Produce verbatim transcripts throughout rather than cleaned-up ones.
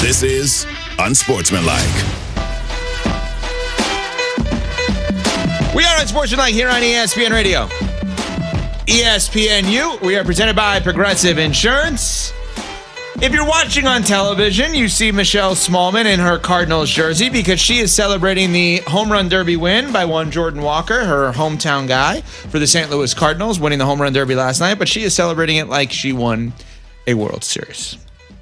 This is Unsportsmanlike. We are Unsportsmanlike here on E S P N Radio. E S P N U, we are presented by Progressive Insurance. If you're watching on television, you see Michelle Smallman in her Cardinals jersey because she is celebrating the home run derby win by one Jordan Walker, her hometown guy, for the Saint Louis Cardinals, winning the home run derby last night, but she is celebrating it like she won a World Series.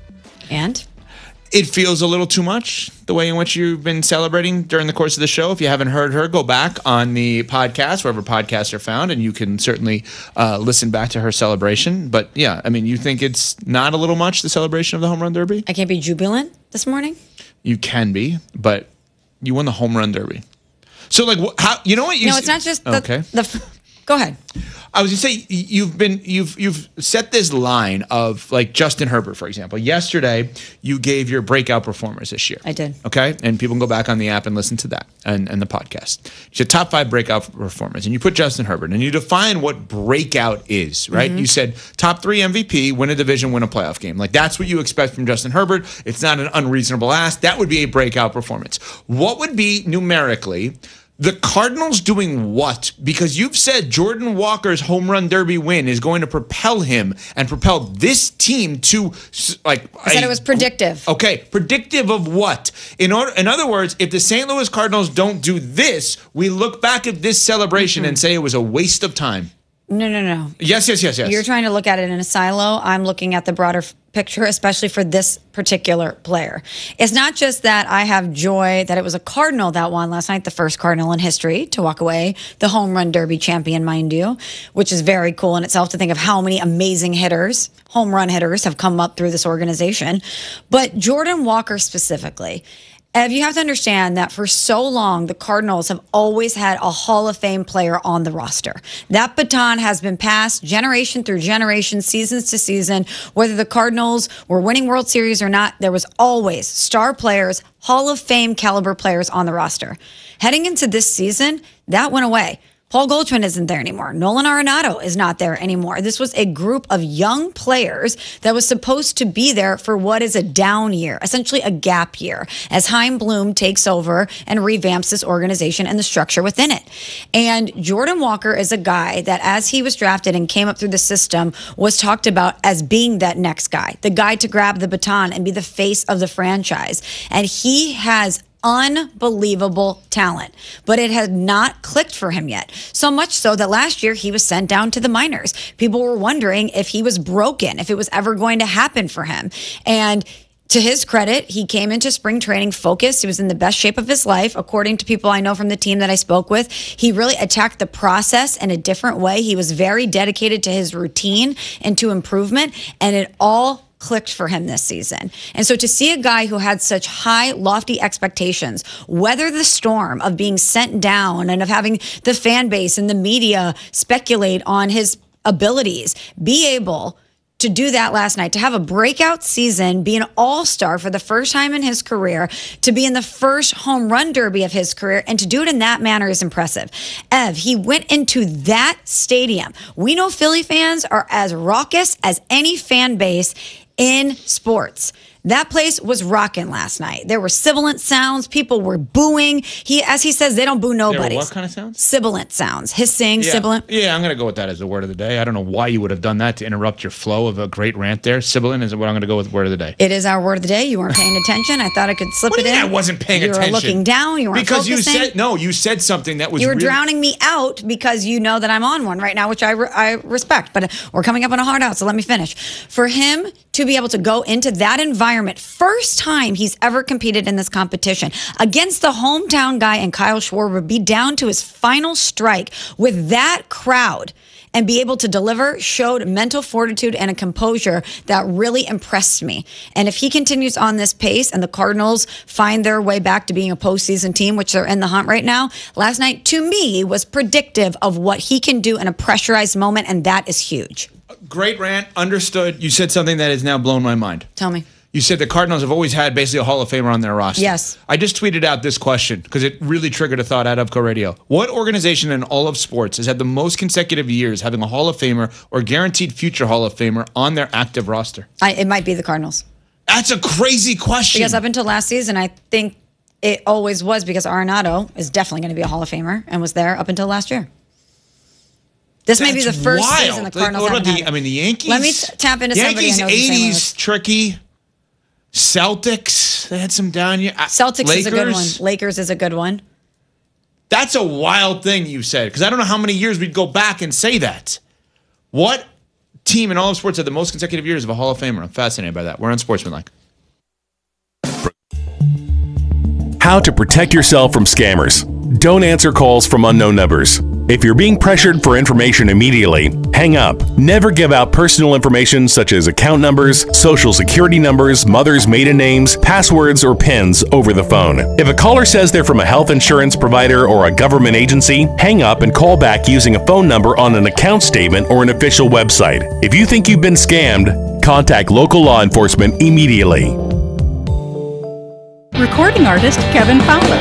And? It feels a little too much, the way in which you've been celebrating during the course of the show. If you haven't heard her, go back on the podcast, wherever podcasts are found, and you can certainly uh, listen back to her celebration. But yeah, I mean, you think it's not a little much, the celebration of the home run derby? I can't be jubilant this morning? You can be, but you won the home run derby. So, like, wh- how, you know what? You no, it's not just the... Okay. the Go ahead. I was gonna say you've been you've you've set this line of like Justin Herbert, for example. Yesterday, you gave your breakout performers this year. I did. Okay, and people can go back on the app and listen to that and, and the podcast. It's your top five breakout performers, and you put Justin Herbert, and you define what breakout is, right? Mm-hmm. You said top three M V P, win a division, win a playoff game. Like that's what you expect from Justin Herbert. It's not an unreasonable ask. That would be a breakout performance. What would be numerically the Cardinals doing what? Because you've said Jordan Walker's home run derby win is going to propel him and propel this team to like. I said a, it was predictive. Okay, predictive of what? In order, in other words, if the Saint Louis Cardinals don't do this, we look back at this celebration mm-hmm. and say it was a waste of time. No, no, no. Yes, yes, yes, yes. You're trying to look at it in a silo. I'm looking at the broader f- picture, especially for this particular player. It's not just that I have joy that it was a Cardinal that won last night, the first Cardinal in history to walk away, the home run derby champion, mind you, which is very cool in itself to think of how many amazing hitters, home run hitters, have come up through this organization. But Jordan Walker specifically, Ev, you have to understand that for so long, the Cardinals have always had a Hall of Fame player on the roster. That baton has been passed generation through generation, seasons to season. Whether the Cardinals were winning World Series or not, there was always star players, Hall of Fame caliber players on the roster. Heading into this season, that went away. Paul Goldschmidt isn't there anymore. Nolan Arenado is not there anymore. This was a group of young players that was supposed to be there for what is a down year, essentially a gap year, as Chaim Bloom takes over and revamps this organization and the structure within it. And Jordan Walker is a guy that, as he was drafted and came up through the system, was talked about as being that next guy, the guy to grab the baton and be the face of the franchise. And he has unbelievable talent, but it had not clicked for him yet. So much so that last year he was sent down to the minors. People were wondering if he was broken, if it was ever going to happen for him. And to his credit, he came into spring training focused. He was in the best shape of his life. According to people I know from the team that I spoke with, he really attacked the process in a different way. He was very dedicated to his routine and to improvement, and it all clicked for him this season. And so to see a guy who had such high, lofty expectations weather the storm of being sent down and of having the fan base and the media speculate on his abilities, be able to do that last night, to have a breakout season, be an all-star for the first time in his career, to be in the first home run derby of his career, and to do it in that manner is impressive. Ev, he went into that stadium. We know Philly fans are as raucous as any fan base in sports. That place was rocking last night. There were sibilant sounds. People were booing. He, as he says, they don't boo nobody. What kind of sounds? Sibilant sounds. Hissing, yeah. sibilant. Yeah, I'm going to go with that as the word of the day. I don't know why you would have done that to interrupt your flow of a great rant there. Sibilant is what I'm going to go with word of the day. It is our word of the day. You weren't paying attention. I thought I could slip what it do you in. mean I wasn't paying you attention. You were looking down. You weren't because focusing. you said no. You said something that was. You were really... drowning me out because you know that I'm on one right now, which I re- I respect. But we're coming up on a hard out, so let me finish. For him to be able to go into that environment, first time he's ever competed in this competition against the hometown guy and Kyle Schwarber, be down to his final strike with that crowd and be able to deliver, showed mental fortitude and a composure that really impressed me. And if he continues on this pace and the Cardinals find their way back to being a postseason team, which they're in the hunt right now, last night to me was predictive of what he can do in a pressurized moment, and that is huge. Great rant, understood. You said something that has now blown my mind. Tell me. You said the Cardinals have always had basically a Hall of Famer on their roster. Yes. I just tweeted out this question because it really triggered a thought at Evco Radio. What organization in all of sports has had the most consecutive years having a Hall of Famer or guaranteed future Hall of Famer on their active roster? I, it might be the Cardinals. That's a crazy question. Because up until last season, I think it always was because Arenado is definitely going to be a Hall of Famer and was there up until last year. This That's may be the first wild. season the Cardinals What about haven't the, had it. I mean, the Yankees. Let me t- tap into somebody Yankees I know who's the same eighties tricky. Celtics, they had some down year. Celtics Lakers. is a good one. Lakers is a good one. That's a wild thing you said, because I don't know how many years we'd go back and say that. What team in all of sports had the most consecutive years of a Hall of Famer? I'm fascinated by that. We're on Sportsmanlike. How to protect yourself from scammers. Don't answer calls from unknown numbers. If you're being pressured for information immediately, hang up. Never give out personal information such as account numbers, social security numbers, mother's maiden names, passwords, or PINs over the phone. If a caller says they're from a health insurance provider or a government agency, hang up and call back using a phone number on an account statement or an official website. If you think you've been scammed, contact local law enforcement immediately. Recording artist Kevin Fowler.